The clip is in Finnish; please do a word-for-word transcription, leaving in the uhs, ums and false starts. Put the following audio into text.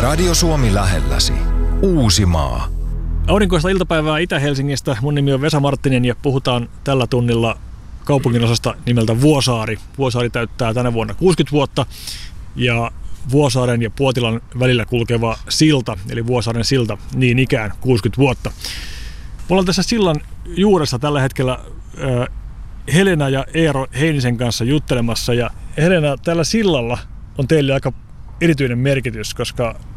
Radio Suomi lähelläsi. Uusimaa. Aurinkoista iltapäivää Itä-Helsingistä. Mun nimi on Vesa Marttinen ja puhutaan tällä tunnilla kaupunginosasta nimeltä Vuosaari. Vuosaari täyttää tänä vuonna kuusikymmentä vuotta ja Vuosaaren ja Puotilan välillä kulkeva silta, eli Vuosaaren silta, niin ikään kuusikymmentä vuotta. Me ollaan tässä sillan juuressa tällä hetkellä äh, Helena ja Eero Heinisen kanssa juttelemassa. Ja Helena, tällä sillalla on teille aika erityinen merkitys, koska